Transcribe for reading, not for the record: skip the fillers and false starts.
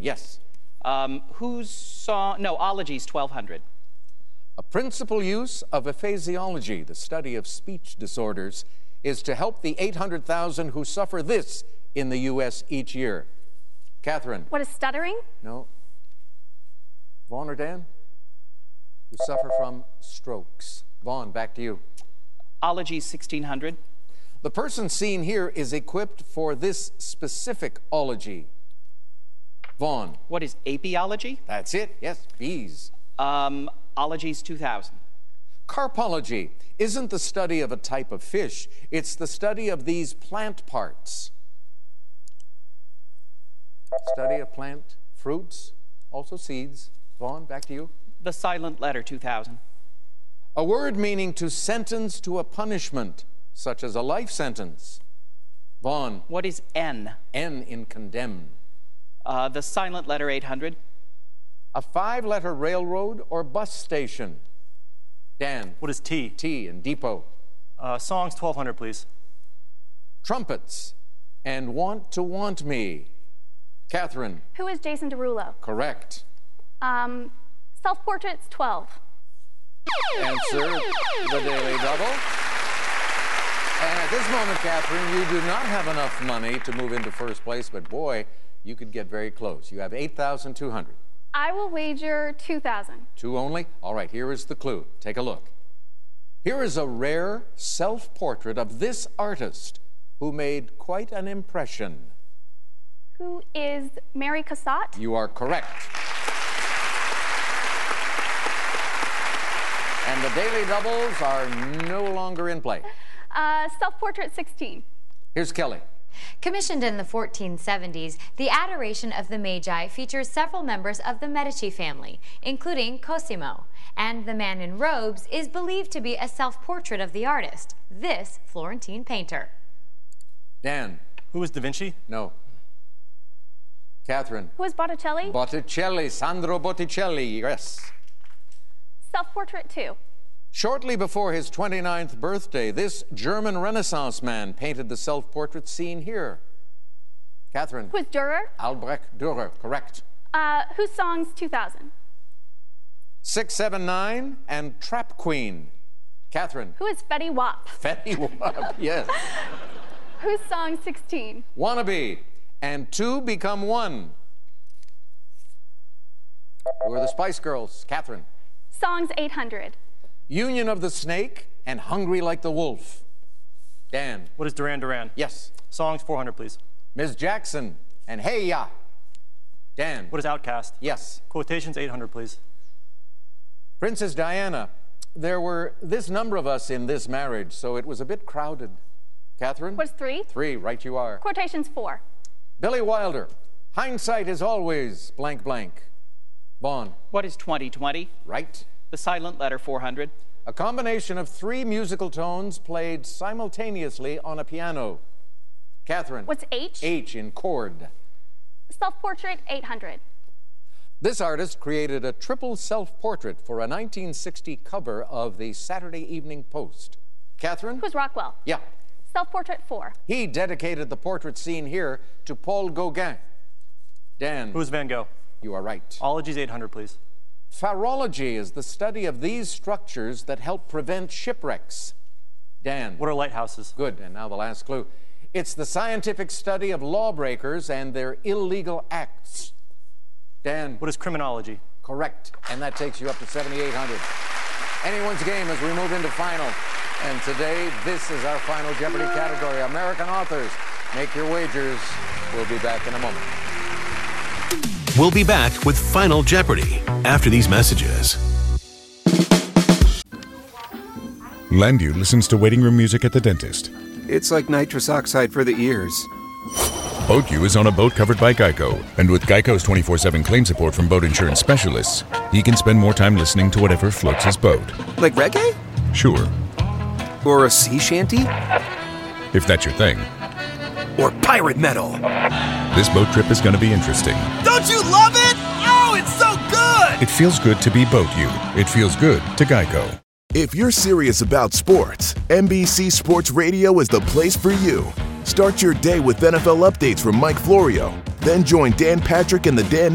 yes. Whose song? No, Ologies 1200. A principal use of aphasiology, the study of speech disorders, is to help the 800,000 who suffer this in the U.S. each year. Catherine. What is stuttering? No. Vaughn or Dan? Who suffer from strokes. Vaughn, back to you. Ologies 1600. The person seen here is equipped for this specific ology. Vaughn. What is apiology? That's it, yes, bees. Ologies 2000. Carpology isn't the study of a type of fish, it's the study of these plant parts. Study of plant, fruits, also seeds. Vaughn, back to you. The Silent Letter 2000. A word meaning to sentence to a punishment, such as a life sentence. Vaughn. What is N? N in condemn. The Silent Letter 800. A 5-letter railroad or bus station. Dan. What is T? T in depot. Songs 1200, please. Trumpets and Want to Want Me. Catherine. Who is Jason Derulo? Correct. Self-portraits 12. Answer the Daily Double. And at this moment, Catherine, you do not have enough money to move into first place, but boy, you could get very close. You have 8,200. I will wager 2,000. 2 only? All right, here is the clue. Take a look. Here is a rare self-portrait of this artist who made quite an impression. Who is Mary Cassatt? You are correct. And the Daily Doubles are no longer in play. Self-portrait 16. Here's Kelly. Commissioned in the 1470s, the Adoration of the Magi features several members of the Medici family, including Cosimo, and the man in robes is believed to be a self-portrait of the artist, this Florentine painter. Dan. Who is Da Vinci? No. Catherine. Who is Botticelli? Botticelli, Sandro Botticelli, yes. Self-portrait 2. Shortly before his 29th birthday, this German Renaissance man painted the self-portrait seen here. Catherine. Who is Dürer? Albrecht Dürer, correct. Whose songs 2000? 679 and Trap Queen. Catherine. Who is Fetty Wap? Fetty Wap, yes. Whose song 16? Wannabe and 2 become 1. Who are the Spice Girls? Catherine. Songs 800. Union of the Snake and Hungry Like the Wolf. Dan. What is Duran Duran? Yes. Songs 400, please. Ms. Jackson and Hey Ya. Dan. What is Outcast? Yes. Quotations 800, please. Princess Diana. There were this number of us in this marriage, so it was a bit crowded. Catherine? What's 3? 3, right you are. Quotations 4. Billy Wilder. Hindsight is always blank blank. Vaughn. What is 2020? Right. The Silent Letter 400. A combination of 3 musical tones played simultaneously on a piano. Catherine. What's H? H in chord. Self-portrait 800. This artist created a triple self-portrait for a 1960 cover of the Saturday Evening Post. Catherine? Who's Rockwell? Yeah. Self-portrait 4. He dedicated the portrait seen here to Paul Gauguin. Dan. Who's Van Gogh? You are right. Ologies 800, please. Pharology is the study of these structures that help prevent shipwrecks. Dan. What are lighthouses? Good, and now the last clue. It's the scientific study of lawbreakers and their illegal acts. Dan. What is criminology? Correct, and that takes you up to 7,800. Anyone's game as we move into final. And today, this is our final Jeopardy category, American authors. Make your wagers. We'll be back in a moment. We'll be back with Final Jeopardy after these messages. Landu listens to waiting room music at the dentist. It's like nitrous oxide for the ears. BoatU is on a boat covered by Geico, and with Geico's 24/7 claim support from boat insurance specialists, he can spend more time listening to whatever floats his boat. Like reggae? Sure. Or a sea shanty? If that's your thing. Or pirate metal? This boat trip is going to be interesting. Don't you love it? Oh, it's so good! It feels good to be BoatU. It feels good to Geico. If you're serious about sports, NBC Sports Radio is the place for you. Start your day with NFL updates from Mike Florio. Then join Dan Patrick and the Dan